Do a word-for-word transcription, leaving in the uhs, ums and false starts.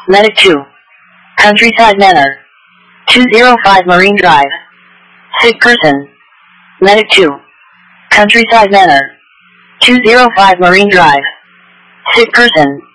Medic two. Countryside Manor. two oh five Marine Drive. Sick person. Medic two. Countryside Manor. two oh five Marine Drive. Sick person.